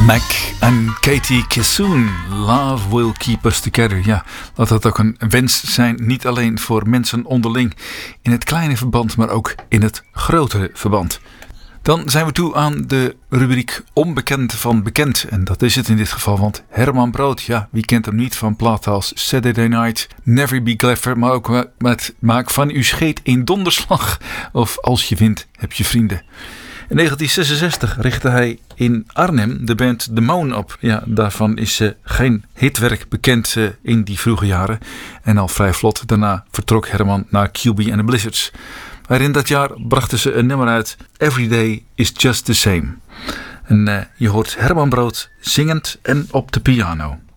Mac en Katie Kissoon, Love Will Keep Us Together. Ja, laat dat ook een wens zijn, niet alleen voor mensen onderling in het kleine verband, maar ook in het grotere verband. Dan zijn we toe aan de rubriek Onbekend van Bekend. En dat is het in dit geval, want Herman Brood, ja, wie kent hem niet van platen als Saturday Night, Never Be Clever, maar ook met Maak van uw scheet een donderslag of Als je wint, heb je vrienden. In 1966 richtte hij in Arnhem de band The Moan op. Ja, daarvan is geen hitwerk bekend in die vroege jaren. En al vrij vlot daarna vertrok Herman naar QB and the Blizzards. Maar in dat jaar brachten ze een nummer uit, Every Day is Just the Same. En je hoort Herman Brood zingend en op de piano.